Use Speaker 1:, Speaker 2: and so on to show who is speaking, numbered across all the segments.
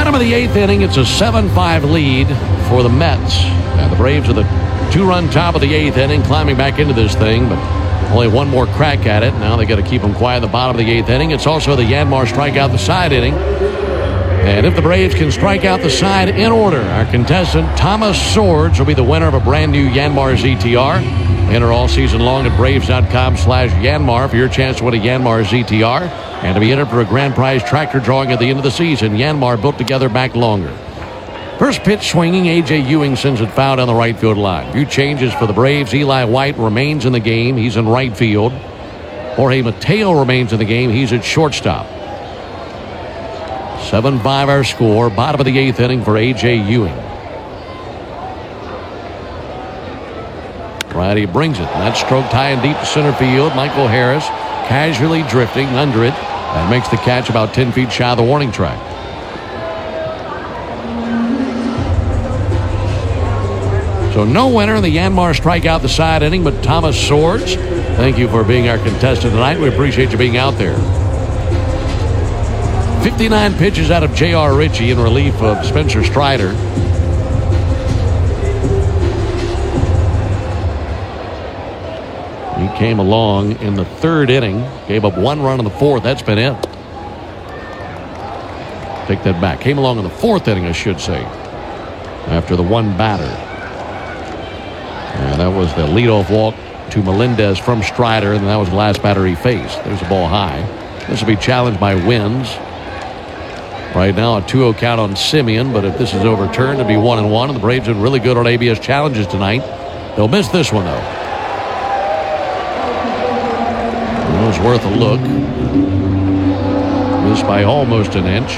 Speaker 1: Bottom of the 8th inning, it's a 7-5 lead for the Mets. And the Braves are the 2-run top of the 8th inning, climbing back into this thing, but only one more crack at it. Now they got to keep them quiet at the bottom of the 8th inning. It's also the Yanmar strikeout the side inning. And if the Braves can strike out the side in order, our contestant Thomas Swords will be the winner of a brand new Yanmar ZTR. Enter all season long at Braves.com/Yanmar for your chance to win a Yanmar ZTR and to be entered for a grand prize tractor drawing at the end of the season. Yanmar, built together, back longer. First pitch swinging, A.J. Ewing sends it foul down the right field line. Few changes for the Braves. Eli White remains in the game. He's in right field. Jorge Mateo remains in the game. He's at shortstop. 7-5 our score. Bottom of the 8th inning for A.J. Ewing. Righty brings it. And that stroke high and deep to center field. Michael Harris casually drifting under it and makes the catch about 10 feet shy of the warning track. So no winner in the Yanmar strikeout the side inning, but Thomas Swords. Thank you for being our contestant tonight. We appreciate you being out there. 59 pitches out of J.R. Ritchie in relief of Spencer Strider. He came along in the 3rd inning, gave up 1 run in the 4th. That's been it. Take that back. Came along in the 4th inning, I should say, after the 1 batter. And that was the leadoff walk to Melendez from Strider, and that was the last batter he faced. There's a ball high. This will be challenged by Wins. Right now, a 2-0 count on Simeon, but if this is overturned, it'll be 1-1, and the Braves are really good on ABS challenges tonight. They'll miss this one, though. It was worth a look. Missed by almost an inch.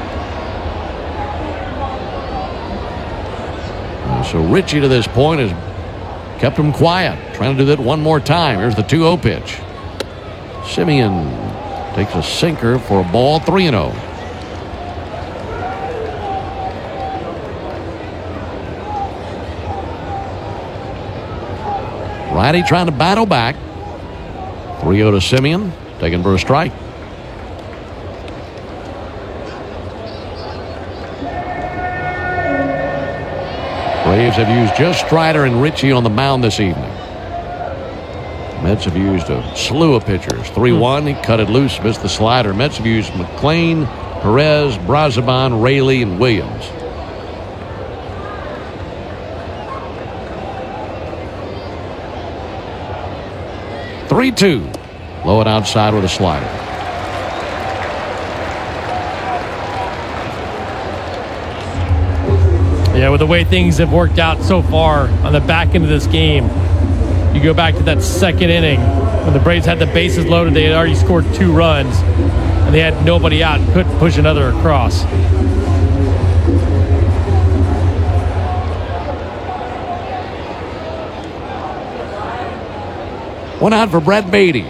Speaker 1: So Ritchie to this point has kept him quiet. Trying to do that one more time. Here's the 2-0 pitch. Simeon takes a sinker for a ball, 3-0. Righty trying to battle back. 3-0 to Simeon, taken for a strike. Braves have used just Strider and Ritchie on the mound this evening. Mets have used a slew of pitchers. 3-1, he cut it loose, missed the slider. Mets have used McLean, Perez, Brazoban, Raley, and Williams. Three-2. Low and outside with a slider.
Speaker 2: Yeah, with the way things have worked out so far on the back end of this game, you go back to that 2nd inning when the Braves had the bases loaded. They had already scored 2 runs, and they had nobody out and couldn't push another across.
Speaker 1: One out for Brett Beatty.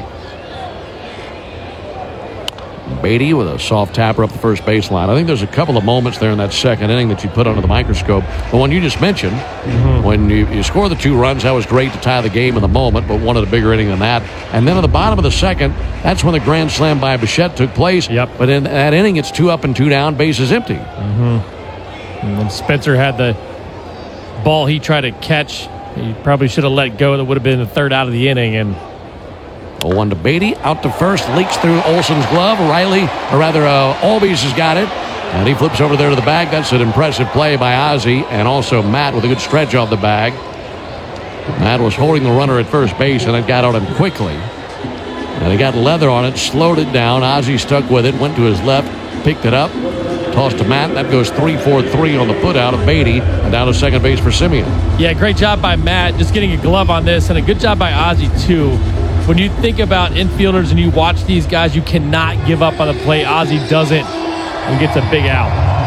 Speaker 1: Beatty with a soft tapper up the first baseline. I think there's a couple of moments there in that 2nd inning that you put under the microscope. The one you just mentioned, when you score the 2 runs, that was great to tie the game in the moment, but wanted a bigger inning than that. And then at the bottom of the 2nd, that's when the grand slam by Bichette took place.
Speaker 2: Yep.
Speaker 1: But in that inning, it's 2 up and 2 down, bases empty.
Speaker 2: And then Spencer had the ball he tried to catch. He probably should have let go. That would have been the 3rd out of the inning. And
Speaker 1: 0-1 to Beatty, out to first, leaks through Olson's glove. Albies has got it, and he flips over there to the bag. That's an impressive play by Ozzie, and also Matt with a good stretch off the bag. Matt was holding the runner at first base, and it got on him quickly. And he got leather on it, slowed it down. Ozzie stuck with it, went to his left, picked it up, tossed to Matt. That goes 3-4-3 on the put out of Beatty, and down to second base for Simeon.
Speaker 2: Yeah, great job by Matt, just getting a glove on this, and a good job by Ozzie, too. When you think about infielders and you watch these guys, you cannot give up on the plate. Ozzie doesn't and gets a big out.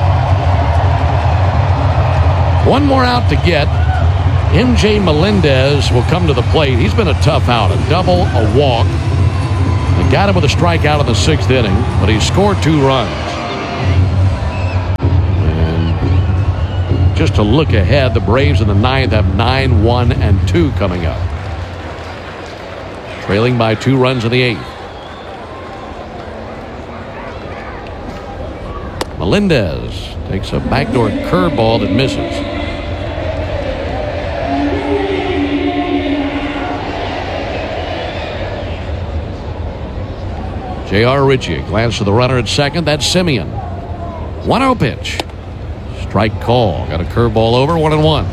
Speaker 1: One more out to get. MJ Melendez will come to the plate. He's been a tough out. A double, a walk. They got him with a strikeout in the 6th inning, but he scored 2 runs. And just to look ahead, the Braves in the 9th have 9, 1, and 2 coming up. Trailing by 2 runs in the 8th. Melendez takes a backdoor curveball that misses. J.R. Ritchie, a glance to the runner at second. That's Simeon. 1-0 pitch. Strike call. Got a curveball over. 1-1.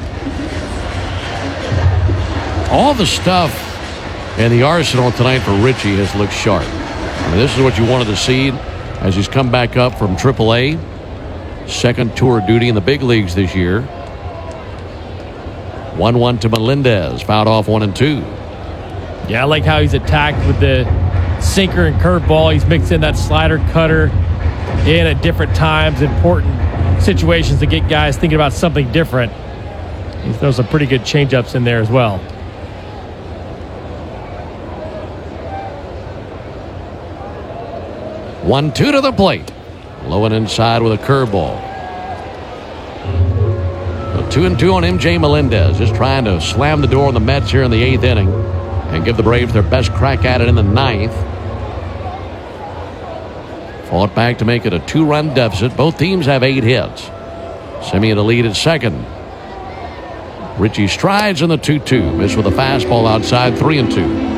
Speaker 1: All the stuff in the arsenal tonight for Ritchie has looked sharp. I mean, this is what you wanted to see as he's come back up from AAA. Second tour duty in the big leagues this year. 1-1 to Melendez. Fouled off 1-2.
Speaker 2: Yeah, I like how he's attacked with the sinker and curveball. He's mixed in that slider, cutter in at different times, important situations to get guys thinking about something different. He throws some pretty good changeups in there as well.
Speaker 1: One-two to the plate. Low and inside with a curveball. 2-2 on MJ Melendez. Just trying to slam the door on the Mets here in the 8th inning and give the Braves their best crack at it in the 9th. Fought back to make it a 2-run deficit. Both teams have 8 hits. Simeon to lead at second. Ritchie strides in the 2-2. Missed with a fastball outside. 3-2.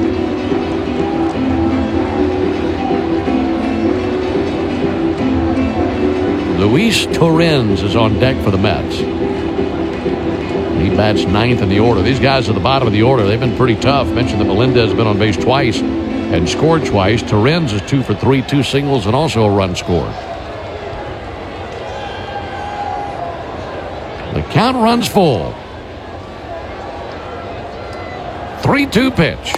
Speaker 1: Luis Torrens is on deck for the Mets. He bats 9th in the order. These guys at the bottom of the order, they've been pretty tough. Mentioned that Melendez has been on base twice and scored twice. Torrens is 2 for 3, 2 singles, and also a run scored. The count runs full. 3-2 pitch.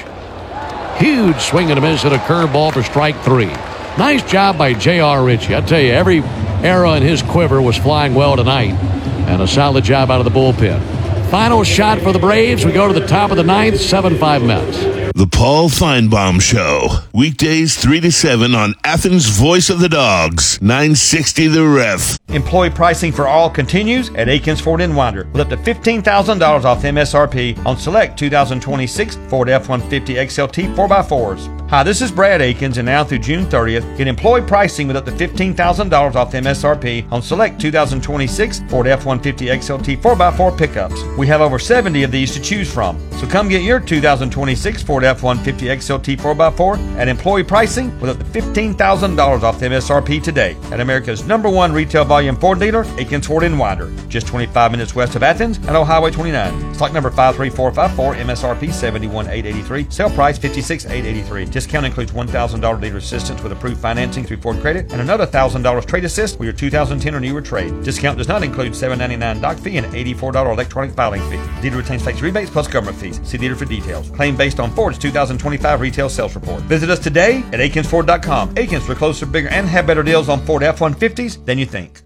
Speaker 1: Huge swing and a miss at a curveball for strike 3. Nice job by J.R. Ritchie. I tell you, every arrow in his quiver was flying well tonight, and a solid job out of the bullpen. Final shot for the Braves. We go to the top of the 9th, 7-5 Mets.
Speaker 3: The Paul Feinbaum Show. Weekdays 3 to 7 on Athens' Voice of the Dogs. 960 The Ref.
Speaker 4: Employee pricing for all continues at Akins Ford in Winder with up to $15,000 off MSRP on select 2026 Ford F-150 XLT 4x4s. Hi, this is Brad Akins, and now through June 30th, get employee pricing with up to $15,000 off MSRP on select 2026 Ford F-150 XLT 4x4 pickups. We have over 70 of these to choose from. So come get your 2026 Ford F-150 XLT 4x4 at employee pricing with up to $15,000 off MSRP today at America's #1 retail volume Ford dealer, Akins Ford in Winder, just 25 minutes west of Athens at Old Highway 29. Stock number 53454, MSRP $71,883, sale price $56,883. Discount includes $1,000 dealer assistance with approved financing through Ford Credit and another $1,000 trade assist with your 2010 or newer trade. Discount does not include $7.99 doc fee and $84 electronic filing fee. Dealer retains tax rebates plus government fees. See dealer for details. Claim based on Ford's 2025 retail sales report. Visit us today at AkinsFord.com. Akins, we're closer, bigger, and have better deals on Ford F-150s than you think.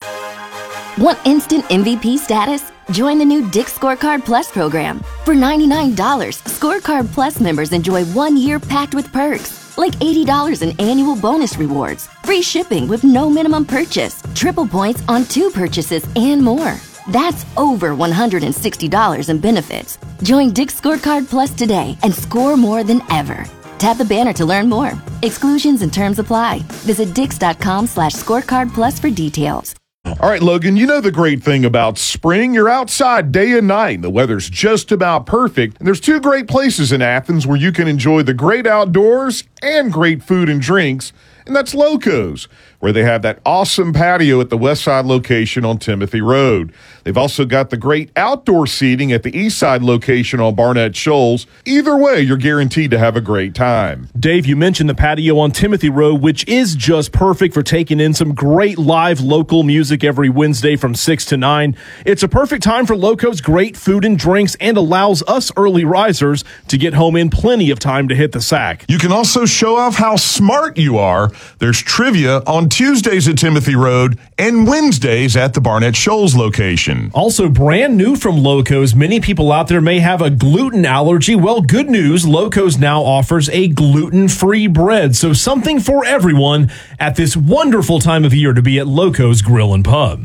Speaker 5: Want instant MVP status? Join the new Dick's Scorecard Plus program. For $99, Scorecard Plus members enjoy 1 year packed with perks, like $80 in annual bonus rewards, free shipping with no minimum purchase, triple points on 2 purchases, and more. That's over $160 in benefits. Join Dick's Scorecard Plus today and score more than ever. Tap the banner to learn more. Exclusions and terms apply. Visit Dix.com/scorecard plus for details.
Speaker 6: All right, Logan, you know the great thing about spring. You're outside day and night. The weather's just about perfect. And there's 2 great places in Athens where you can enjoy the great outdoors and great food and drinks. And that's Loco's, where they have that awesome patio at the West Side location on Timothy Road. They've also got the great outdoor seating at the East Side location on Barnett Shoals. Either way, you're guaranteed to have a great time.
Speaker 7: Dave, you mentioned the patio on Timothy Road, which is just perfect for taking in some great live local music every Wednesday from 6 to 9. It's a perfect time for Loco's great food and drinks and allows us early risers to get home in plenty of time to hit the sack.
Speaker 6: You can also show off how smart you are. There's trivia on Tuesdays at Timothy Road and Wednesdays at the Barnett Shoals location.
Speaker 7: Also, brand new from Loco's, many people out there may have a gluten allergy. Well, good news, Loco's now offers a gluten-free bread. So something for everyone at this wonderful time of year to be at Loco's Grill and Pub.